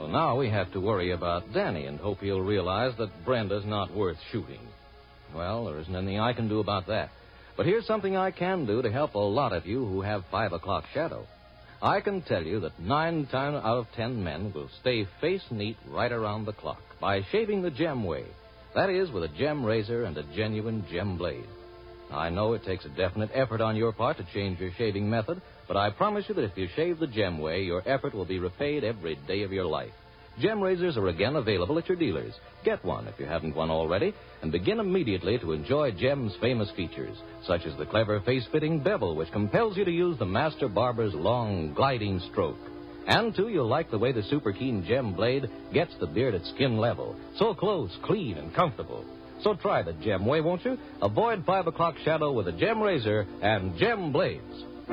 now we have to worry about Danny and hope he'll realize that Brenda's not worth shooting. Well, there isn't anything I can do about that. But here's something I can do to help a lot of you who have 5 o'clock shadow. I can tell you that 9 times out of 10 men will stay face neat right around the clock by shaving the Gem way. That is, with a Gem razor and a genuine Gem blade. I know it takes a definite effort on your part to change your shaving method, but I promise you that if you shave the Gem way, your effort will be repaid every day of your life. Gem razors are again available at your dealers. Get one if you haven't one already, and begin immediately to enjoy Gem's famous features, such as the clever face-fitting bevel, which compels you to use the master barber's long, gliding stroke. And, too, you'll like the way the super keen Gem blade gets the beard at skin level, so close, clean, and comfortable. So try the Gem way, won't you? Avoid 5 o'clock shadow with a Gem razor and Gem blades.